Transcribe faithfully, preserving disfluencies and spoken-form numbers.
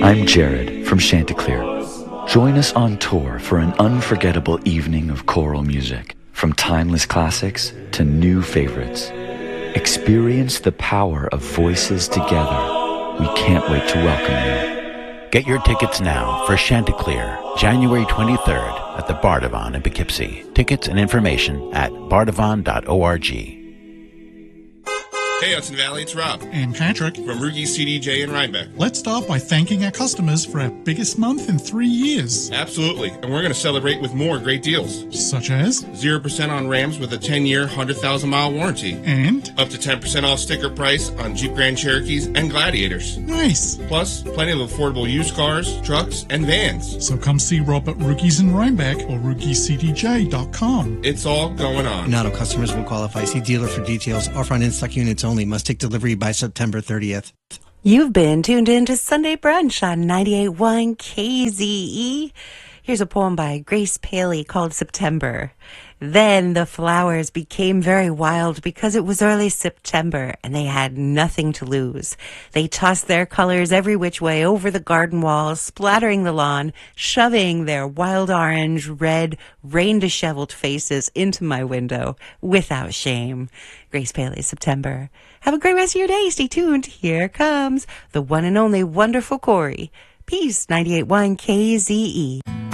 I'm Jared from Chanticleer. Join us on tour for an unforgettable evening of choral music, from timeless classics to new favorites. Experience the power of voices together. We can't wait to welcome you. Get your tickets now for Chanticleer, January twenty-third at the Bardavon in Poughkeepsie. Tickets and information at bardavon dot org. Hey Hudson Valley, it's Rob. And Patrick. From Rugi C D J in Rhinebeck. Let's start by thanking our customers for our biggest month in three years. Absolutely, and we're going to celebrate with more great deals. Such as? zero percent on Rams with a ten-year, one hundred thousand mile warranty. And? Up to ten percent off sticker price on Jeep Grand Cherokees and Gladiators. Nice. Plus, plenty of affordable used cars, trucks, and vans. So come see Rob at Rugi's in Rhinebeck or rugi c d j dot com. It's all going on. Not all customers will qualify. See dealer for details. Offer on in-stock units only. Must take delivery by September thirtieth. You've been tuned in to Sunday Brunch on ninety-eight point one K Z E. Here's a poem by Grace Paley called September. Then the flowers became very wild because it was early September and they had nothing to lose. They tossed their colors every which way over the garden walls, splattering the lawn, shoving their wild orange, red, rain-disheveled faces into my window without shame. Grace Paley, September. Have a great rest of your day. Stay tuned. Here comes the one and only wonderful Corey. Peace, ninety-eight point one K Z E.